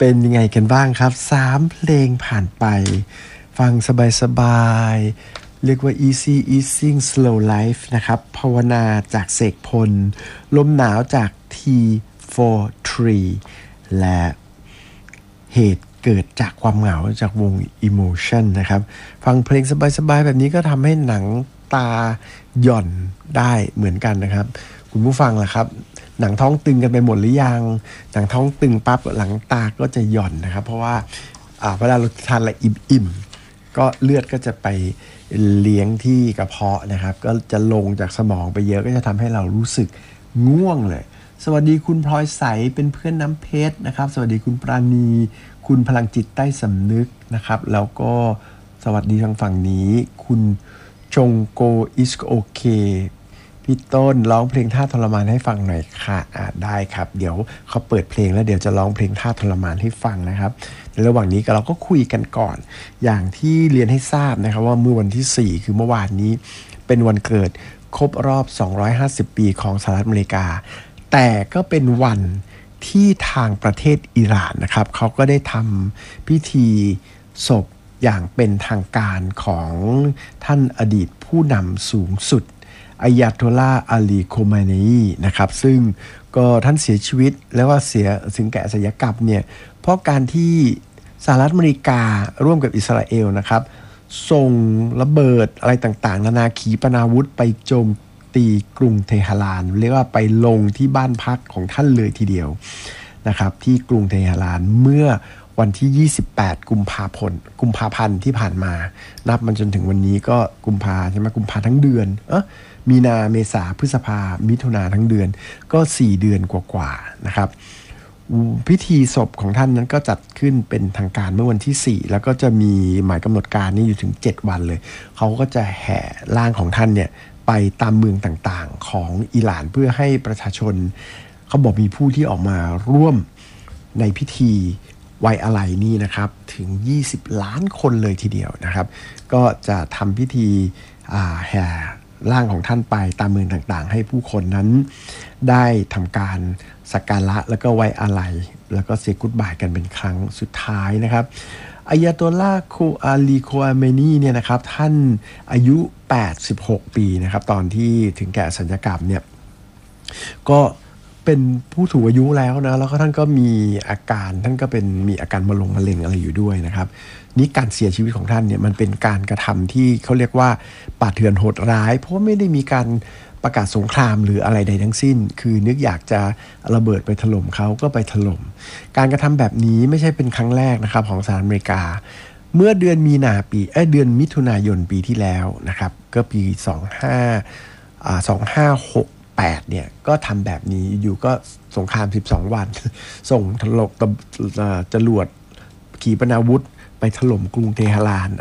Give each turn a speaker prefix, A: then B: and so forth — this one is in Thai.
A: เป็นยังไงกันบ้างครับ3เพลงผ่านไปฟังสบายๆเรียกว่า easy easing slow life นะครับภาวนาจากเสกพลลมหนาวจาก T43 และเหตุเกิดจากความเหงาจากวง Emotion นะครับฟังเพลงสบายๆแบบนี้ก็ทำให้หนังตาหย่อนได้เหมือนกันนะครับคุณผู้ฟังล่ะครับหนังท้องตึงกันไปหมดหรือยังหนังท้องตึงปั๊บหลังตาก็จะหย่อนนะครับเพราะว่าเวลาเราทานอะไรอิ่มๆก็เลือดก็จะไปเลี้ยงที่กระเพาะนะครับก็จะลงจากสมองไปเยอะก็จะทำให้เรารู้สึกง่วงเลยสวัสดีคุณพลอยใสเป็นเพื่อนน้ำเพชรนะครับสวัสดีคุณปราณีคุณพลังจิตใต้สำนึกนะครับแล้วก็สวัสดีทางฝั่งนี้คุณจงโกอิสโอเคพี่ต้นร้องเพลงท่าทรมานให้ฟังหน่อยค่ะได้ครับเดี๋ยวเขาเปิดเพลงแล้วเดี๋ยวจะร้องเพลงท่าทรมานให้ฟังนะครับในระหว่างนี้เราก็คุยกันก่อนอย่างที่เรียนให้ทราบนะครับว่าเมื่อวันที่4คือเมื่อวานนี้เป็นวันเกิดครบรอบ250ปีของสหรัฐอเมริกาแต่ก็เป็นวันที่ทางประเทศอิหร่านนะครับเขาก็ได้ทำพิธีศพอย่างเป็นทางการของท่านอดีตผู้นำสูงสุดอายาโตลลาห์อาลีโคเมนีนะครับซึ่งก็ท่านเสียชีวิตแล้วก็เสียถึงแก่อาชญากรรมเนี่ยเพราะการที่สหรัฐอเมริการ่วมกับอิสราเอลนะครับส่งระเบิดอะไรต่างๆนานาขีปนาวุธไปโจมตีกรุงเทหะรานเรียกว่าไปลงที่บ้านพักของท่านเลยทีเดียวนะครับที่กรุงเทหะรานเมื่อวันที่28กุมภาพันธ์ที่ผ่านมานับมันจนถึงวันนี้ก็กุมภาใช่ไหมกุมภาทั้งเดือนมีนาเมษาพฤษภามิถุนาทั้งเดือนก็4เดือนกว่าๆนะครับพิธีศพของท่านนั้นก็จัดขึ้นเป็นทางการเมื่อวันที่4แล้วก็จะมีหมายกำหนดการนี่อยู่ถึง7วันเลยเขาก็จะแห่ร่างของท่านเนี่ยไปตามเมืองต่างๆของอิหร่านเพื่อให้ประชาชนเขาบอกมีผู้ที่ออกมาร่วมในพิธีไว้อาลัยนี่นะครับถึง20ล้านคนเลยทีเดียวนะครับก็จะทำพิธีแห่ร่างของท่านไปตามเมืองต่างๆให้ผู้คนนั้นได้ทำการสักการะแล้วก็ไว้อาลัยแล้วก็เซกุดบายกันเป็นครั้งสุดท้ายนะครับอายาโตลลาห์อาลีโคอาเมนีเนี่ยนะครับท่านอายุ86ปีนะครับตอนที่ถึงแก่สัญญกรรมเนี่ยก็เป็นผู้สูงอายุแล้วนะแล้วก็ท่านก็มีอาการท่านก็เป็นมีอาการมะเร็งอะไรอยู่ด้วยนะครับนี่การเสียชีวิตของท่านเนี่ยมันเป็นการกระทำที่เขาเรียกว่าป่าเถื่อนโหดร้ายเพราะไม่ได้มีการประกาศสงครามหรืออะไรใดทั้งสิ้นคือนึกอยากจะระเบิดไปถล่มเขาก็ไปถล่มการกระทำแบบนี้ไม่ใช่เป็นครั้งแรกนะครับของสหรัฐอเมริกาเมื่อเดือนเดือนมิถุนายนปีที่แล้วนะครับก็ปี2568เนี่ยก็ทำแบบนี้อยู่ก็สงคราม12วันส่งจรวดขีปนาวุธไปถล่มกรุงเทหะราน